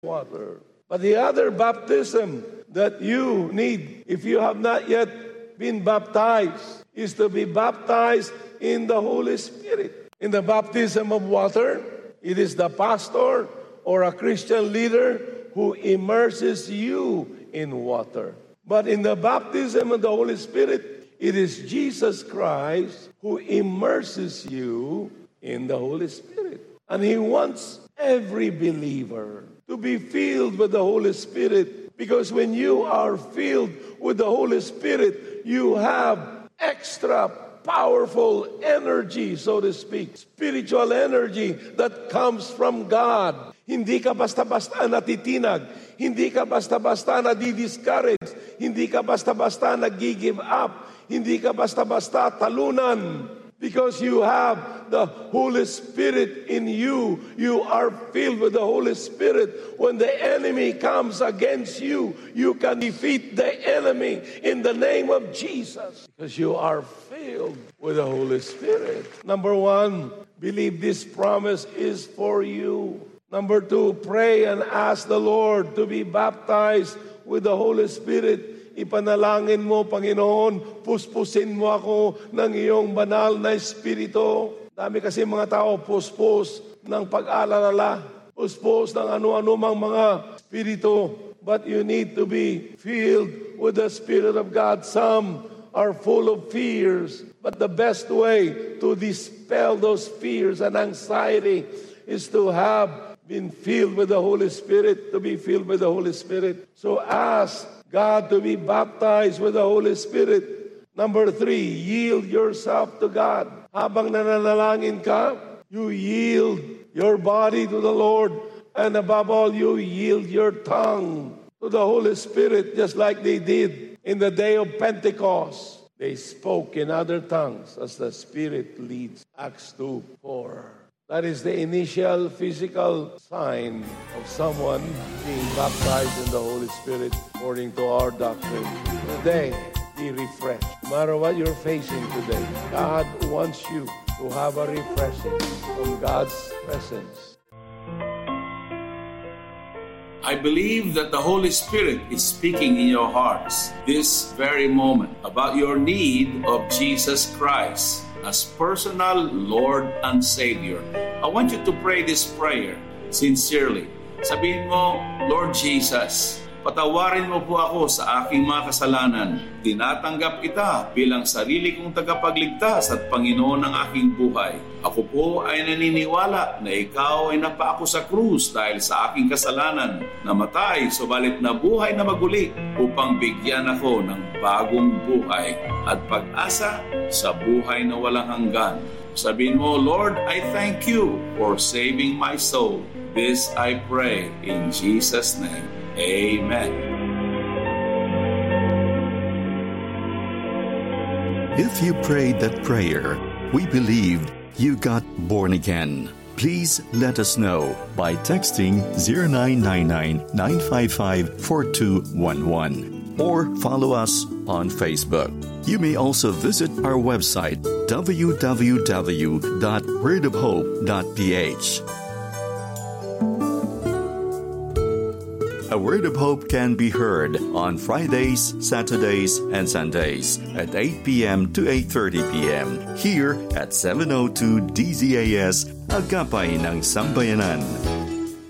water. But the other baptism that you need, if you have not yet been baptized, is to be baptized in the Holy Spirit. In the baptism of water, it is the pastor or a Christian leader who immerses you in water. But in the baptism of the Holy Spirit, it is Jesus Christ who immerses you in the Holy Spirit. And He wants every believer to be filled with the Holy Spirit, because when you are filled with the Holy Spirit, you have extra powerful energy, so to speak, spiritual energy that comes from God. Hindi ka basta-basta natitinag, hindi ka basta-basta nadi-discourage, hindi ka basta-basta nag-give up, hindi ka basta-basta talunan. Because you have the Holy Spirit in you. You are filled with the Holy Spirit. When the enemy comes against you, you can defeat the enemy in the name of Jesus. Because you are filled with the Holy Spirit. Number one, believe this promise is for you. Number two, pray and ask the Lord to be baptized with the Holy Spirit. Ipanalangin mo, Panginoon, puspusin mo ako ng iyong banal na espiritu. Dami kasi mga tao, puspos ng pag-alala, puspos ng ano-ano mang mga espiritu. But you need to be filled with the Spirit of God. Some are full of fears, but the best way to dispel those fears and anxiety is to have been filled with the Holy Spirit, to be filled with the Holy Spirit. So ask God to be baptized with the Holy Spirit. Number three, yield yourself to God. Habang nananalangin ka, you yield your body to the Lord. And above all, you yield your tongue to the Holy Spirit, just like they did in the day of Pentecost. They spoke in other tongues as the Spirit leads. Acts 2:4. That is the initial physical sign of someone being baptized in the Holy Spirit according to our doctrine. Today, be refreshed. No matter what you're facing today, God wants you to have a refreshing from God's presence. I believe that the Holy Spirit is speaking in your hearts this very moment about your need of Jesus Christ as personal Lord and Savior. I want you to pray this prayer sincerely. Sabihin mo, Lord Jesus, patawarin mo po ako sa aking mga kasalanan. Tinatanggap kita bilang sarili kong tagapagligtas at Panginoon ng aking buhay. Ako po ay naniniwala na ikaw ay napako sa krus dahil sa aking kasalanan, namatay subalit nabuhay na maguli upang bigyan ako ng bagong buhay at pag-asa sa buhay na walang hanggan. Sabihin mo, Lord, I thank you for saving my soul. This I pray in Jesus' name. Amen. If you prayed that prayer, we believed you got born again. Please let us know by texting 0999-955-4211 or follow us on Facebook. You may also visit our website www.wordofhope.ph. A Word of Hope can be heard on Fridays, Saturdays, and Sundays at 8 p.m. to 8:30 p.m. here at 702 DZAS, Agapay ng Sambayanan.